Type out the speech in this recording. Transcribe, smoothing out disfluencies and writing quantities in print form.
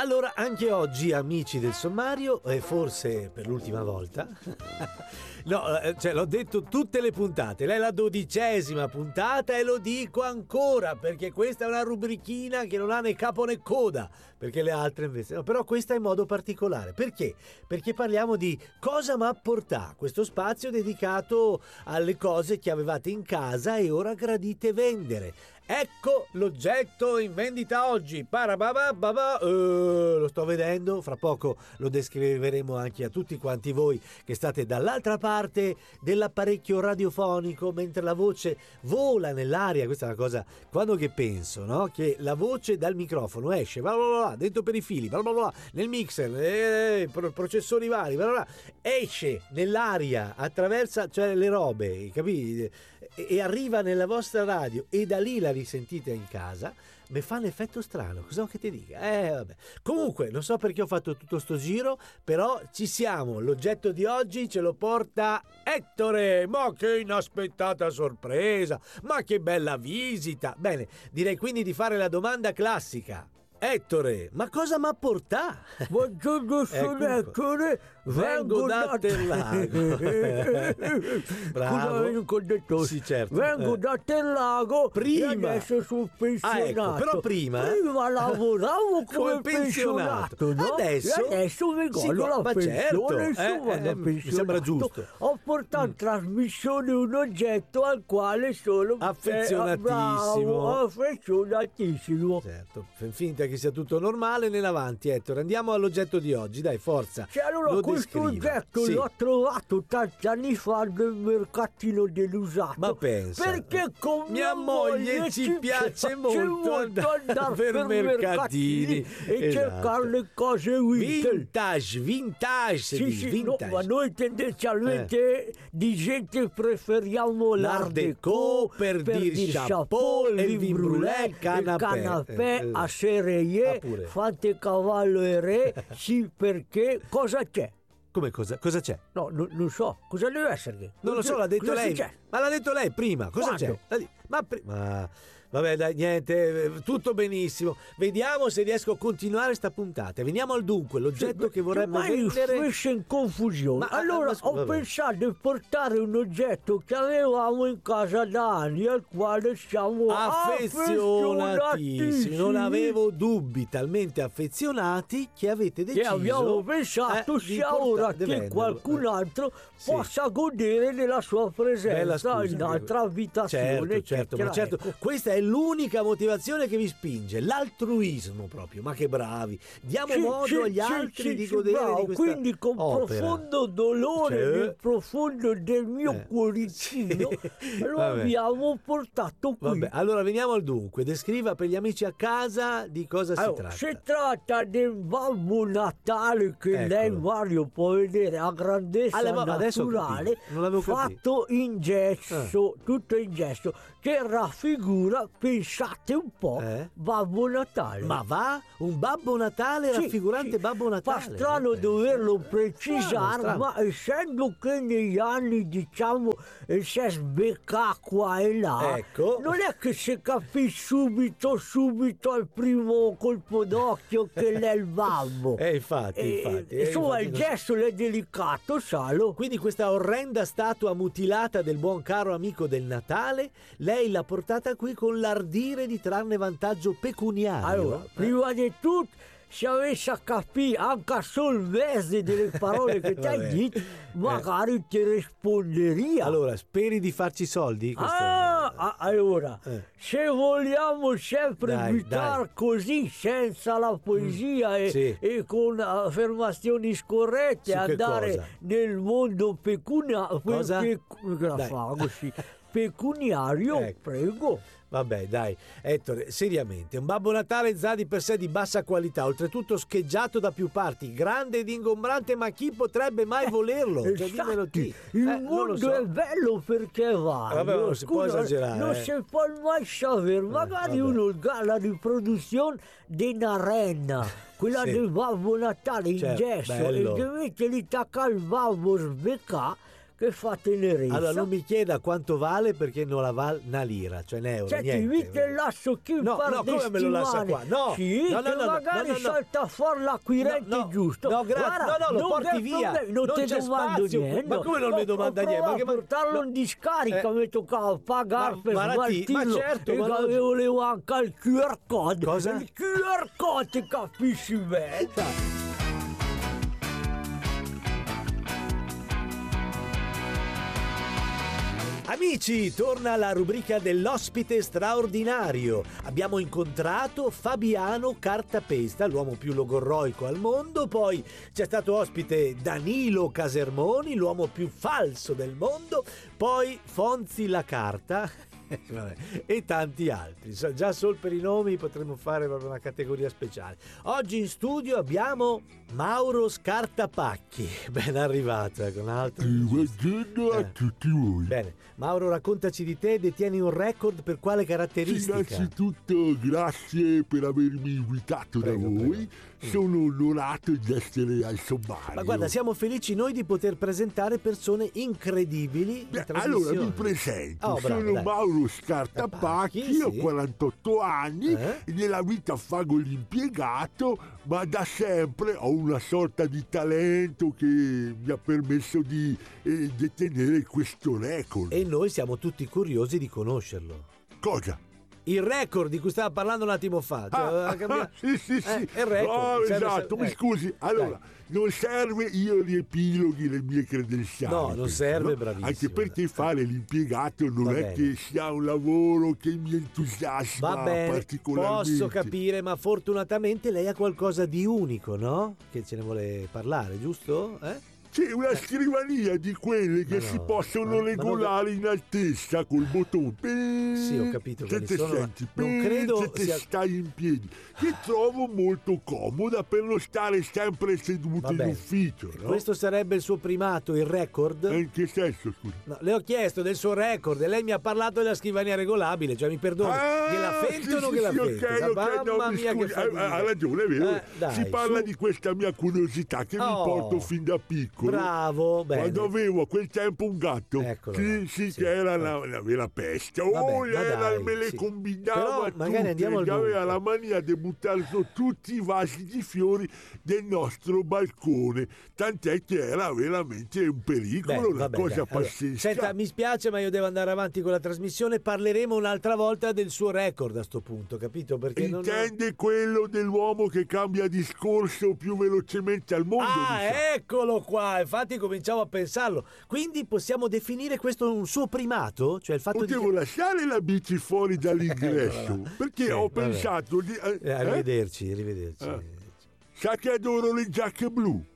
Allora, anche oggi, amici del sommario, e forse per l'ultima volta, l'ho detto tutte le puntate, lei è la 12ª puntata e lo dico ancora, perché questa è una rubrichina che non ha né capo né coda, perché le altre invece, però questa è in modo particolare. Perché? Perché parliamo di Cosa m'ha portà, questo spazio dedicato alle cose che avevate in casa e ora gradite vendere. Ecco l'oggetto in vendita oggi. Lo sto vedendo, fra poco lo descriveremo anche a tutti quanti voi che state dall'altra parte dell'apparecchio radiofonico mentre la voce vola nell'aria. Questa è una cosa, quando che penso, no? Che la voce dal microfono esce dentro per i fili, nel mixer, processori vari, esce nell'aria, attraversa, cioè, le robe, capite? E arriva nella vostra radio e da lì la risentite in casa. Mi fa un effetto strano, cosa vuoi che ti dica? Vabbè. Comunque, non so perché ho fatto tutto sto giro, però ci siamo. L'oggetto di oggi ce lo porta Ettore. Ma che inaspettata sorpresa, ma che bella visita. Bene, direi quindi di fare la domanda classica. Ettore, ma cosa m'ha portato? Buongiorno, sono Ettore, vengo da Terlago. Bravo. Sì, certo. Vengo da Terlago prima. E adesso sono pensionato. Ecco, però prima lavoravo come pensionato, no? Adesso vengo alla pensione, certo. Mi sembra giusto. Ho portato in trasmissione un oggetto al quale sono affezionatissimo. Certo, finta che sia tutto normale, avanti, Ettore. Andiamo all'oggetto di oggi, dai, forza. Allora, questo oggetto l'ho trovato tanti anni fa nel mercatino dell'usato. Ma pensa, perché con mia moglie ci piace molto andare per mercatini e cercare le cose vintage. Sì, no, ma noi tendenzialmente di gente preferiamo l'Art Deco per dire chapeau, il vin brûlé, canapè a serie, fate cavallo e re. Sì, perché cosa c'è? Come cosa? Cosa c'è? No, non so, cosa deve essere? Non lo so, l'ha detto lei. Ma l'ha detto lei prima, cosa Quando? c'è? Ma vabbè, dai, niente, tutto benissimo. Vediamo se riesco a continuare sta puntata. Veniamo al dunque, l'oggetto che vorrebbe vendere. Ma io in confusione. Ho pensato di portare un oggetto che avevamo in casa da anni, al quale siamo affezionatissimi. Non avevo dubbi, talmente affezionati che avete deciso. E abbiamo pensato sia ora che qualcun altro possa godere della sua presenza in altra abitazione. Certo, ma certo, questa è l'unica motivazione che vi spinge, l'altruismo proprio. Ma che bravi, diamo modo agli altri di godere di questa quindi con opera. Profondo dolore nel profondo del mio cuoricino lo abbiamo portato qui. Vabbè, allora veniamo al dunque. Descriva per gli amici a casa di cosa si tratta. Si tratta del Babbo Natale che lei, Mario, può vedere a grandezza naturale, fatto in gesso, tutto in gesso, che raffigura, pensate un po', Babbo Natale. Ma va? Un Babbo Natale raffigurante Babbo Natale? Fa strano doverlo precisare, ma essendo che negli anni, diciamo, si è sbeccato qua e là, non è che si capisce subito al primo colpo d'occhio che l'è il babbo. Infatti. Insomma, il gesto è delicato, salo. Quindi questa orrenda statua mutilata del buon caro amico del Natale, lei l'ha portata qui con l'ardire di trarne vantaggio pecuniario. Allora, prima di tutto, se avessi a capire anche solo il verso delle parole che ti hai detto, magari ti risponderia. Allora, speri di farci soldi? Allora, se vogliamo sempre evitare così, senza la poesia e con affermazioni scorrette, andare nel mondo pecuniario, prego. Vabbè, dai, Ettore, seriamente, un Babbo Natale già di per sé di bassa qualità, oltretutto scheggiato da più parti, grande ed ingombrante, ma chi potrebbe mai volerlo? Cioè, dimmelo te. Il mondo è bello perché va. Vabbè, non si può esagerare. Non si può mai sapere, magari uno ha la riproduzione di una renna, quella del Babbo Natale in gesso, e dovete lì taccare il babbo sbeccato, che fa tenerezza. Allora non mi chieda quanto vale, perché non la vale una lira, cioè un euro. Cioè ti vite lascio chi no, come me lo lascia qua? No, sì, magari salta fuori l'acquirente giusto. No, grazie, lo porti via. Non ti domando niente. Ma come non mi domanda niente? Ma che portarlo in discarica mi toccava pagare per smaltirlo. Ma certo, e volevo anche il QR code. Cosa? Il QR code, capisci bene? Amici, torna la rubrica dell'ospite straordinario. Abbiamo incontrato Fabiano Cartapesta, l'uomo più logorroico al mondo. Poi c'è stato ospite Danilo Casermoni, l'uomo più falso del mondo. Poi Fonzi la Carta e tanti altri. Già solo per i nomi potremmo fare proprio una categoria speciale. Oggi in studio abbiamo Mauro Scartapacchi. Ben arrivato, un altro. Buongiorno a tutti voi. Bene, Mauro, raccontaci di te. Detieni un record per quale caratteristica? Innanzitutto grazie per avermi invitato da voi. Sono onorato di essere al sommario. Ma guarda, siamo felici noi di poter presentare persone incredibili. Allora mi presento. Sono Mauro Scartapacchi, ho 48 anni e nella vita fago l'impiegato, ma da sempre ho una sorta di talento che mi ha permesso di detenere questo record. E noi siamo tutti curiosi di conoscerlo. Cosa? Il record di cui stava parlando un attimo fa. Sì. Il record. Esatto, mi scusi. Allora, non serve io riepiloghi le mie credenziali. No, non serve, bravissimo. Anche perché fare l'impiegato non è che sia un lavoro che mi entusiasma particolarmente. Posso capire, ma fortunatamente lei ha qualcosa di unico, no? Che ce ne vuole parlare, giusto? C'è una scrivania di quelle che si possono regolare in altezza col bottone. Sì, ho capito. Se te senti, non credo se te stai in piedi, che trovo molto comoda per non stare sempre seduto in ufficio. No? Questo sarebbe il suo primato, il record? In che senso, scusa? No, le ho chiesto del suo record e lei mi ha parlato della scrivania regolabile, cioè mi perdoni, che la fento o non che la fento? Mamma mia, che ha ragione, è vero. Si parla di questa mia curiosità che mi porto fin da piccolo. Bravo, bene. Quando avevo a quel tempo un gatto, che era la vera peste. Me le combinava tutte, che aveva la mania di buttare su tutti i vasi di fiori del nostro balcone, tant'è che era veramente un pericolo, una cosa pazzesca. Senta, mi spiace, ma io devo andare avanti con la trasmissione. Parleremo un'altra volta del suo record a sto punto, capito? Perché intende quello dell'uomo che cambia discorso più velocemente al mondo? Eccolo qua. Infatti cominciamo a pensarlo. Quindi possiamo definire questo un suo primato? Cioè il fatto Potevo lasciare la bici fuori dall'ingresso perché ho pensato di... Arrivederci. Sa che adoro le giacche blu?